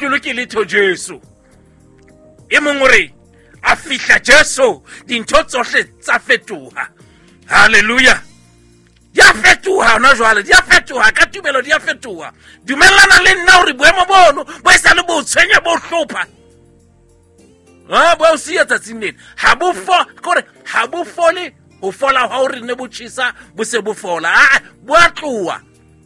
fetolwe ke letho Jesu e mongwe re a fihla Jesu dintho tsohle tsa fetoha. Haleluya. Di a fetoha hona jwale, di a fetoha ka tumelo, di a fetoha. Dumellana le nna hore boemo bono bo sa le bo tshwenya bo hlopha. Bo siya tsatsing lena ha bo fole ho fola ha o re ne bo tshisa bo se bo fola. Bo a tloha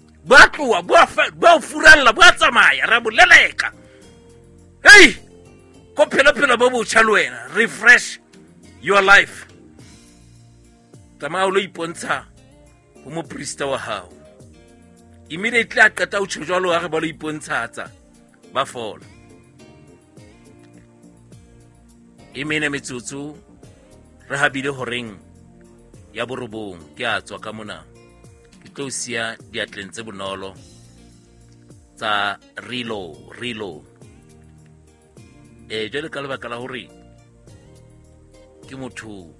bo furalla bo a tsamaya ra boleleka. Hey, ko phela bo botjha le wena, refresh your life. Tama o lo ipontsha ho moprista wa hao. Immediately a qeta ho tjho jwalo ha re ba lo ipontshatsa ba fola. Emene metsotso re habile horeng ya borobong ke a tswa ka mona ke tlo sia diatleng tse bonolo tsa relo jwale ka lebaka la hore ke motho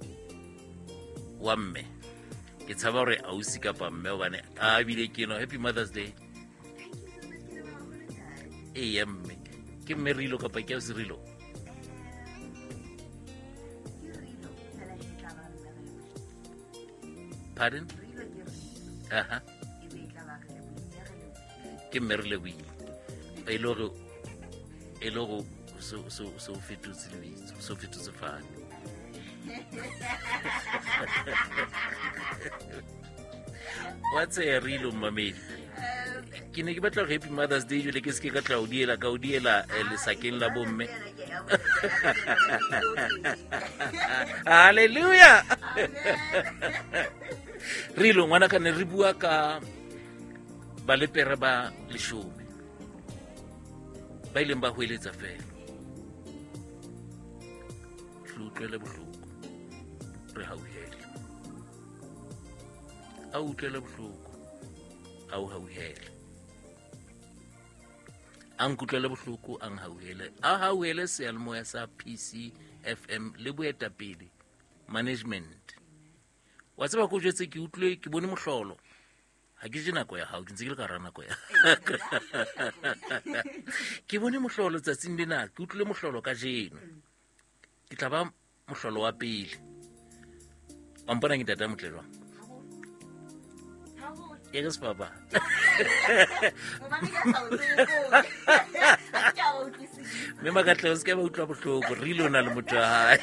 wa mme ke tshaba hore ausi kapa mme hobane a bile ke no happy Mother's Day mme ke mme rilo kapa ke ausi rilo. Pardon? Ke merle wi. E loro so fetutse lebitso, so fetutse fane. What's a real mamedi? Ke ne ke batla happy Mother's Day jole ke se ke ka tla o diela le sakeng la bomme. Hallelujah. Rilo ngwana ka ne re bua ka balepere ba 10 ba ileng ba hweletsa fela. Utlwele bohloko re hauhele. A utlwele bohloko a o hauhele. Ang kutlwele bohloko ang hauhele. A hauhele sealemoya sa PC FM le boetapele management. Wa tseba go jetse ke utlwe ke bone mohlolo. Ha ke jena go ya hao ke ntse ke le ka rana go ya. Ke bone mohlolo tsatsing lena ke utlwe mohlolo ka jeno. Ke tla ba mohlolo wa pele. Wa mpona ke tata motlelwa. Ke se papa. Me magatle o se ke ba utlwa bohloko rilo na le motho wa hae.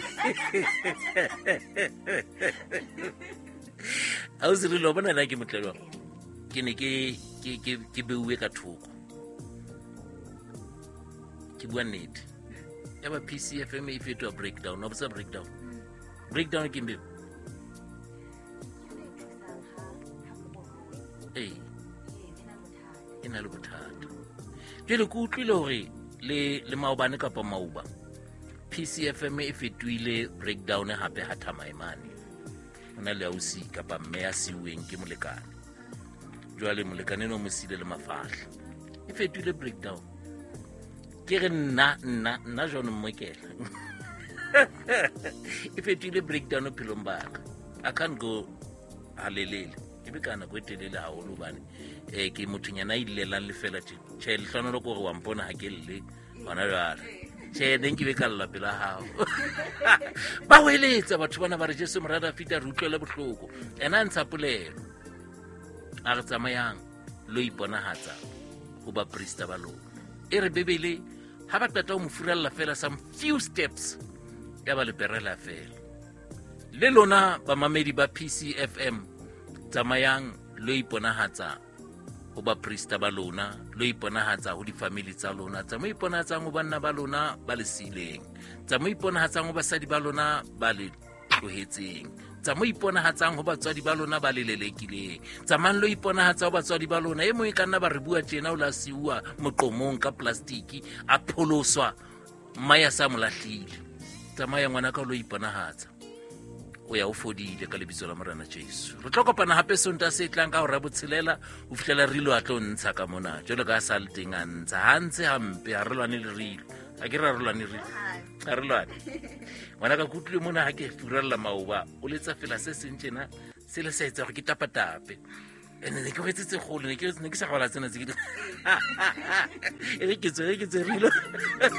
Ha o se rilo bona na ke motlelwa. Ke ne ke beuwe ka thoko. Ke bua nnete. Ya ba PC FM e fetwa breakdown, no ba breakdown. Breakdown ke mbe. Ina le bothata. Jwale ke utlwile hore le maobane kapa mauba. PC FM e fetwile breakdown hape ha thamaimane. Ona le ausi kapa mme a siweng ke molekane. Jwale molekane no mosile le mafahla. E fetwile breakdown. Ke re nna jone mmokela. E fetwile breakdown o phelong baka. I can't go halelele. Ke be kana go etelele haholo bane ke mothunyana ilelang le fela tje le hlonolo go re wa mpona ha ke le bona jwale tje ne ke be ka lla pela hao ba weletsa batho bana ba re Jesu morada fita re utlwela bohloko ena ntsha polelo a re tsamayang lo iponahatsa go ba priesta ba lo e re bebele ha ba tata o mofuralla fela some few steps ya ba le perela fela le lona ba mamedi ba PC FM tsamayang lo iponahatsa ho ba priesta ba lona lo iponahatsa ho di family tsa lona tsa mo iponahatsang ho banna ba lona ba le sileng tsa mo iponahatsang ho basadi ba lona ba le tlohetseng tsa mo iponahatsang ho batswadi ba lona ba le lelekileng tsa mang lo iponahatsa ho batswadi ba lona e mo e kanna ba re bua tjena o la siua moqomong ka plastiki a pholoswa maya sa molahlile tsa maya ngwana ka lo iponahatsa o ya o fodile ka lebitso la morena Jesu. Re tlo kopana hape sonta se tlang ka hora botshelela o fihlela rilo a tlo ntsha ka mona jole ka sa le teng a ntsha hantse hampe a re lwane le rilo a ke ra re lwane rilo a re lwane ngwana ka kutlwe mona ha ke furalla maoba o letsa fela se sentjena se le setsa go ke tapatape ene ne ke wetse tse golo ne ke sa gola tsena tse ke e ke tserile